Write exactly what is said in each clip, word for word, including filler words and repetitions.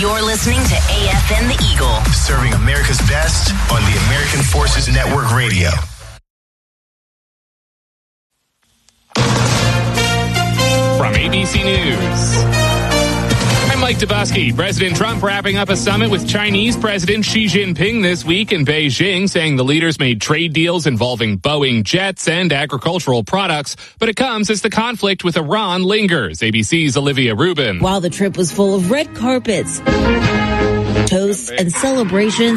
You're listening to A F N The Eagle, serving America's best on the American Forces Network Radio. From A B C News, I'm Mike Dubusky. President Trump wrapping up a summit with Chinese President Xi Jinping this week in Beijing, saying the leaders made trade deals involving Boeing jets and agricultural products, but it comes as the conflict with Iran lingers. A B C's Olivia Rubin. While the trip was full of red carpets, toasts, and celebrations,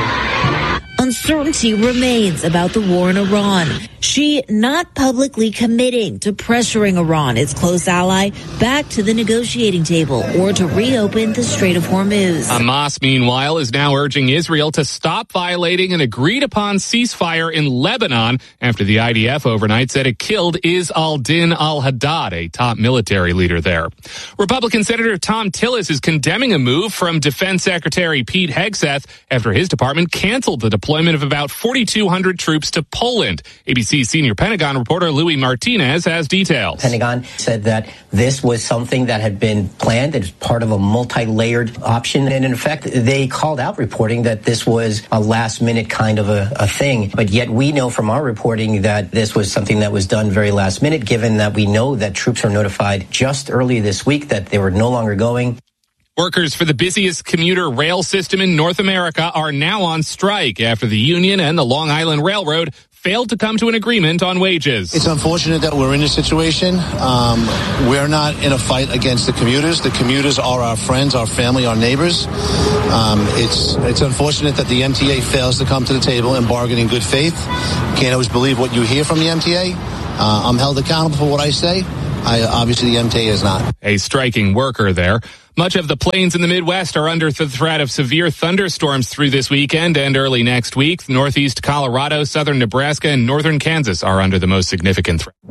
uncertainty remains about the war in Iran. Xi not publicly committing to pressuring Iran, its close ally, back to the negotiating table or to reopen the Strait of Hormuz. Hamas, meanwhile, is now urging Israel to stop violating an agreed-upon ceasefire in Lebanon after the I D F overnight said it killed Izz al-Din al-Haddad, a top military leader there. Republican Senator Tom Tillis is condemning a move from Defense Secretary Pete Hegseth after his department canceled the deployment of about forty-two hundred troops to Poland. A B C senior Pentagon reporter Louis Martinez has details. Pentagon said that this was something that had been planned as part of a multi-layered option. And in effect, they called out reporting that this was a last-minute kind of a, a thing. But yet we know from our reporting that this was something that was done very last minute, given that we know that troops were notified just early this week that they were no longer going. Workers for the busiest commuter rail system in North America are now on strike after the union and the Long Island Railroad failed to come to an agreement on wages. It's unfortunate that we're in this situation. Um, we're not in a fight against the commuters. The commuters are our friends, our family, our neighbors. Um, it's it's unfortunate that the M T A fails to come to the table and bargain in good faith. You can't always believe what you hear from the M T A. Uh, I'm held accountable for what I say. I, obviously, the M T A is not. A striking worker there. Much of the plains in the Midwest are under the threat of severe thunderstorms through this weekend and early next week. Northeast Colorado, southern Nebraska, and northern Kansas are under the most significant threat.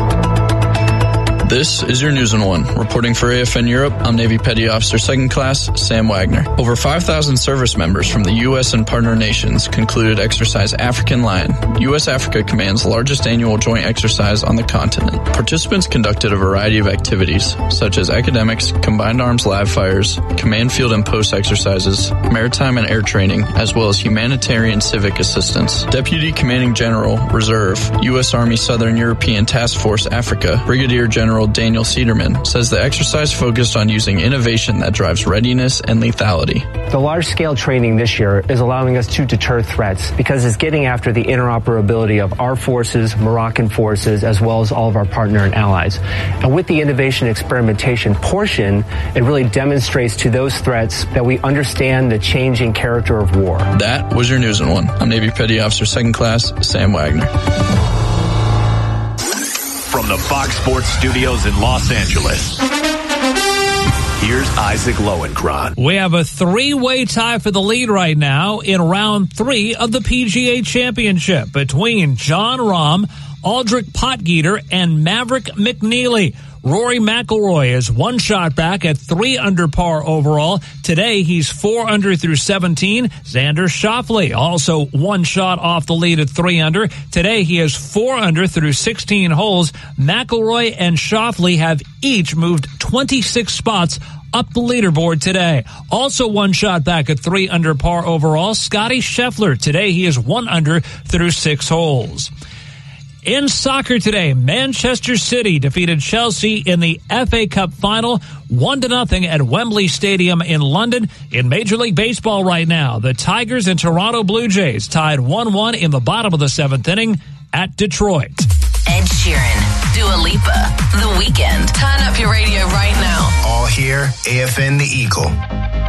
This is your News in One. Reporting for A F N Europe, I'm Navy Petty Officer Second Class Sam Wagner. Over five thousand service members from the U S and partner nations concluded Exercise African Lion, U S Africa Command's largest annual joint exercise on the continent. Participants conducted a variety of activities, such as academics, combined arms live fires, command field and post exercises, maritime and air training, as well as humanitarian civic assistance. Deputy Commanding General, Reserve, U S Army Southern European Task Force Africa, Brigadier General Daniel Cederman, says the exercise focused on using innovation that drives readiness and lethality. The large-scale training this year is allowing us to deter threats because it's getting after the interoperability of our forces, Moroccan forces, as well as all of our partner and allies. And with the innovation experimentation portion, it really demonstrates to those threats that we understand the changing character of war. That was your News in One. I'm Navy Petty Officer Second Class Sam Wagner. From the Fox Sports Studios in Los Angeles, here's Isaac Lowenkron. We have a three-way tie for the lead right now in round three of the P G A Championship between Jon Rahm, Aldrich Potgieter, and Maverick McNeely. Rory McIlroy is one shot back at three under par overall. Today, he's four under through seventeen. Xander Schauffele also one shot off the lead at three under. Today, he is four under through sixteen holes. McIlroy and Schauffele have each moved twenty-six spots up the leaderboard today. Also one shot back at three under par overall. Scotty Scheffler. Today, he is one under through six holes. In soccer today, Manchester City defeated Chelsea in the F A Cup final, one to nothing at Wembley Stadium in London. In Major League Baseball right now, the Tigers and Toronto Blue Jays tied one one in the bottom of the seventh inning at Detroit. Ed Sheeran, Dua Lipa, The Weeknd. Turn up your radio right now. All here, A F N The Eagle.